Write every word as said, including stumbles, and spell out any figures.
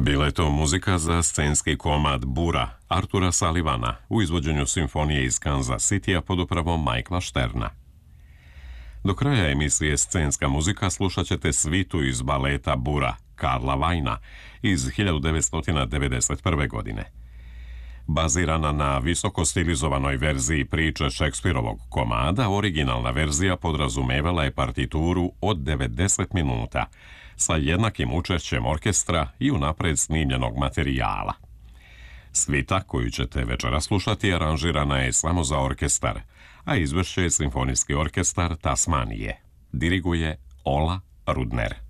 Bila je to muzika za scenski komad Bura Artura Sullivana u izvođenju simfonije iz Kansas Citya pod upravom Michaela Šterna. Do kraja emisije Scenska muzika slušat ćete svitu iz baleta Bura Karla Vajna iz hiljadu devetsto devedeset prve. godine. Bazirana na visoko stilizovanoj verziji priče Šekspirovog komada, originalna verzija podrazumevala je partituru od devedeset minuta sa jednakim učešćem orkestra i unapred snimljenog materijala. Svita koju ćete večera slušati aranžirana je samo za orkestar, a izvešće je Simfonijski orkestar Tasmanije. Diriguje Ola Rudner.